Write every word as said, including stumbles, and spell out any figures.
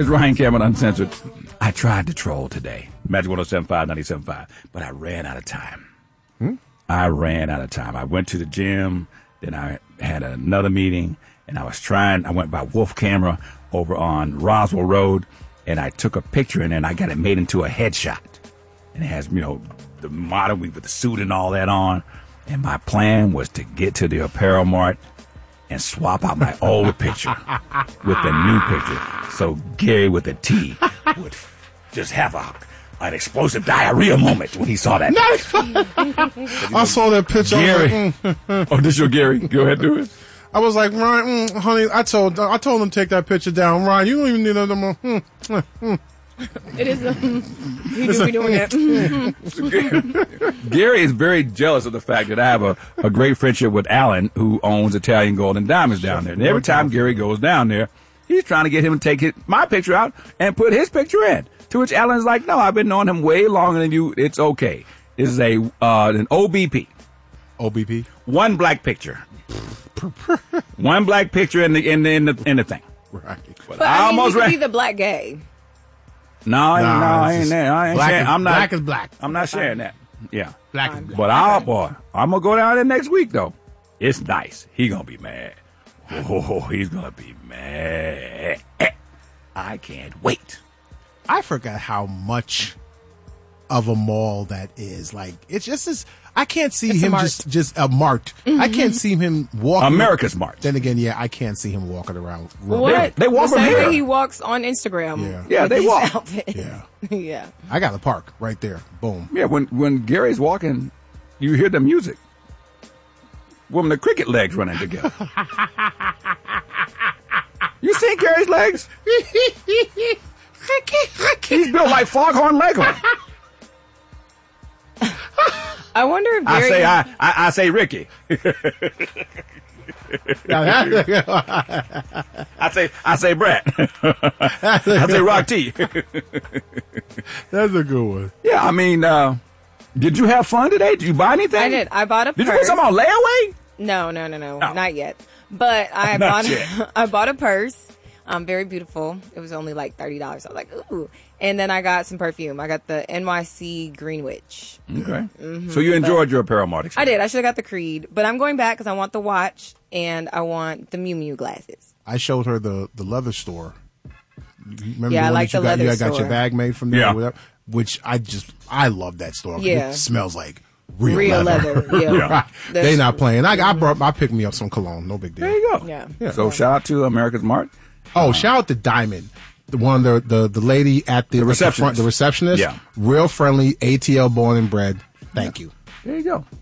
It's Ryan Cameron Uncensored. I tried to troll today. Magic one oh seven point five, ninety-seven point five. But I ran out of time. Hmm? I ran out of time. I went to the gym. Then I had another meeting. And I was trying. I went by Wolf Camera over on Roswell Road. And I took a picture and then I got it made into a headshot. And it has, you know, the model with the suit and all that on. And my plan was to get to the apparel mart and swap out my old picture with the new picture. So Gary with a T would just have a an explosive diarrhea moment when he saw that. Nice. I saw that picture. Gary. Like, mm. Oh, this your Gary? Go ahead, do it. I was like, Ryan, mm, honey, I told I told him to take that picture down. Ryan, you don't even need another more. Mm, mm, mm. It is. Um, he do be doing that. Gary is very jealous of the fact that I have a, a great friendship with Alan, who owns Italian Gold and Diamonds down there. And every time Gary goes down there, he's trying to get him to take his, my picture out and put his picture in. To which Alan's like, no, I've been knowing him way longer than you. It's okay. This is a uh, an O B P. O B P? One black picture. One black picture in the in the in the, in the thing. Right. But, but I, I mean, almost he could ran- be the black gay. No, I ain't, nah, no, I ain't there. I ain't black sharing. is, I'm not. Black is black. I'm not sharing that. Yeah. Black is black. But I'll, boy, I'm gonna go down there next week though. It's nice. He gonna be mad. Oh, he's gonna be mad. I can't wait. I forgot how much of a mall that is. Like, it's just as I can't see it's him just just a mart. Mm-hmm. I can't see him walking. America's Mart. Then again, yeah, I can't see him walking around. What? They, they walk the from same here. way he walks on Instagram. Yeah, yeah, they walk. Outfits. Yeah, yeah. I got the park right there. Boom. Yeah, when when Gary's walking, you hear the music. When the cricket legs running together. You seen Gary's legs? He's built like Foghorn Leghorn. I wonder if I Gary... say I, I I say Ricky. I say I say Brett. I say Rock T. That's a good one. Yeah, I mean, uh, did you have fun today? Did you buy anything? I did. I bought a Did purse. you put something on layaway? No, no, no, no, No. not yet. But I Not bought yet. I bought a purse. Um, very beautiful. It was only like thirty dollars. I was like, ooh. And then I got some perfume. I got the N Y C Green Witch. Okay. So you enjoyed your apparel mart I experience? did. I should have got the Creed, but I'm going back because I want the watch and I want the Miu Miu glasses. I showed her the the leather store. You remember Yeah, the I one like that you the got, leather you got your store. bag made from there, Yeah. or whatever, which I just I love that store. 'Cause Yeah. it smells like real, Real leather. leather, yeah. Yeah. Right. That's They not true. playing. I, I brought I picked me up some cologne. No big deal. There you go. Yeah. Yeah. So shout out to America's Mart. Oh, shout out to Diamond, the one the the, the lady at the, The at receptionist. front, the receptionist. Yeah. Real friendly, A T L born and bred. Thank you. There you go.